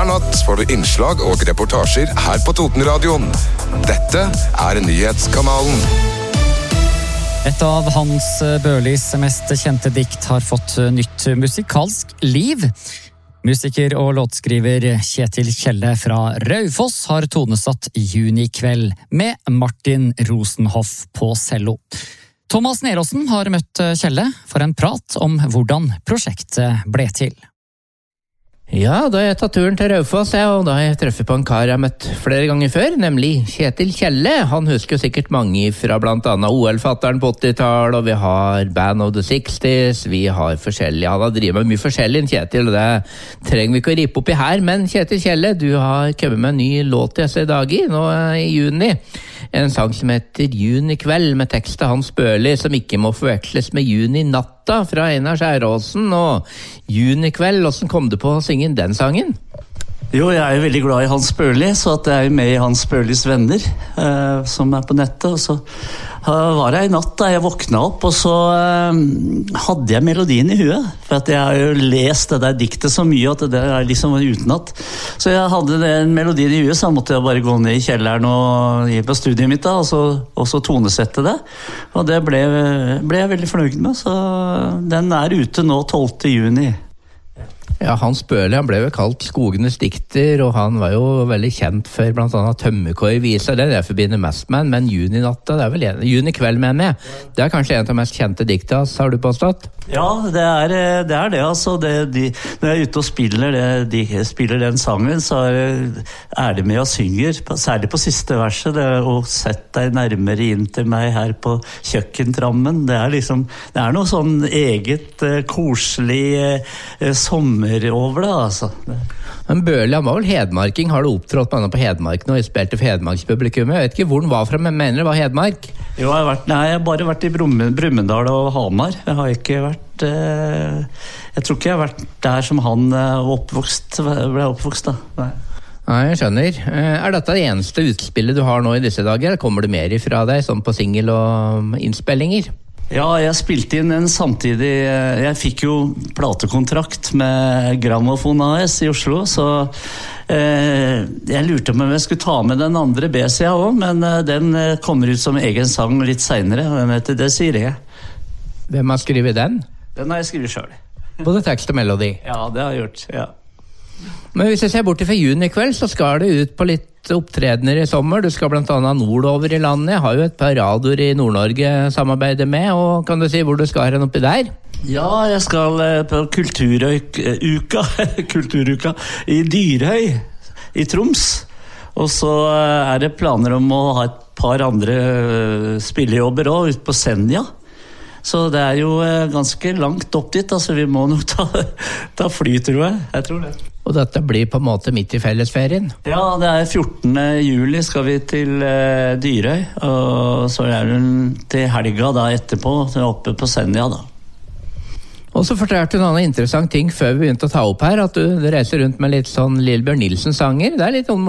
Hver natt får du innslag og reportasjer her på Totenradioen. Dette Nyhetskanalen. Et av Hans Børlis mest kjente dikt har fått nytt musikalsk liv. Musiker og låtskriver Kjetil Tjelle fra Raufoss har tonesatt Junikveld med Martin Rosenhoff på cello. Thomas Neråsen har møtt Tjelle for en prat om hvordan prosjektet ble til. Ja, da har jeg tatt turen til Raufoss, og da har jeg treffet på en kar jeg har møtt flere ganger før, nemlig Kjetil Tjelle. Han husker jo sikkert mange fra blant annet OL-fatteren på 80-tallet, og vi har Band of the 60s, vi har forskjellige, han har drivet med mye forskjellig enn Kjetil, og det trenger vi ikke å rippe opp i her, men Kjetil Tjelle, du har kommet med en ny låt i disse dager, nå i juni. En sang som heter Junikveld, med tekst av Hans Børli, som ikke må forveksles med Juninatta fra Einar Skjæråsen. Og Junikveld, hvordan kom du på å synge den sangen? Jo, jeg er jo veldig glad i Hans Børli, så at jeg er med i Hans Børlis venner, som på nettet. Og så var jeg i natt da jeg våkna opp, og så hadde jeg melodien i huet. For at jeg har jo lest det der diktet så mye at det liksom utenat. Så jeg hadde den melodien i huet, så måtte jeg bare gå ned i kjelleren og på studiet mitt da, og så tonesette det. Og det ble jeg veldig fornøyd med, så den ute nå 12. juni. Ja, Hans Børli, han ble jo kalt Skogenes dikter, og han var jo veldig kjent for blant annet Tømmerkoi-visa, det er det jeg forbinder mest med, men Juninatta, det er vel Junikveld mener jeg. Det er kanskje en av de mest kjente dikta, har du påstått? Ja, det er det, altså. Når jeg er ute og spiller den sangen, så er det med og synger, særlig på siste verset, det å sette deg nærmere inn til meg her på kjøkkentrammen. Det er noe sånn eget koselig sommer over det, altså. Men Børli, han var vel hedmarking, har du opptrådt med han på Hedmark nå, jeg spilte for Hedmarkspublikum, jeg vet ikke hvor han var fra, men mener det var Hedmark? Jo, jeg har bare vært i Brumunddal og Hamar, jeg har ikke vært, jeg tror ikke jeg har vært der som han ble oppvokst da, nei. Nei, jeg skjønner. Er dette det eneste utspillet du har nå i disse dager, eller kommer det mer ifra deg, sånn på single og innspillinger? Ja, jeg spilte inn en samtidig. Jeg fikk jo platekontrakt med Grammofon AS i Oslo, så jeg lurte på om jeg skulle ta med den andre B-sida også, men den kommer ut som egen sang litt senere, og den heter Desiree. Hvem har skrevet den? Den har jeg skrevet selv. Både tekst og melodi? Ja, det har jeg gjort, ja. Men hvis jeg ser bort fra Junikveld, så skal du ut på litt opptredener i sommer. Du skal blant annet nordover i landet. Jeg har jo et par radioer i Nord-Norge samarbeidet med, og kan du si hvor du skal her oppi der? Ja, jeg skal på Kulturuka i Dyrøy i Troms. Og så er det planer om å ha et par andre spillejobber også, ute på Senja. Så det er jo ganske langt opp dit, altså vi må nok ta fly, tror jeg. Jeg tror det. Og dette blir på en måte midt i fellesferien? Ja, det er 14. juli skal vi til Dyrøy, og så er det til helga da etterpå, oppe på Senja da. Og så fortalte du en annen interessant ting før vi begynte å ta opp her, at du reiser rundt med litt sånn Lillebjørn Nilsen-sanger. Det er litt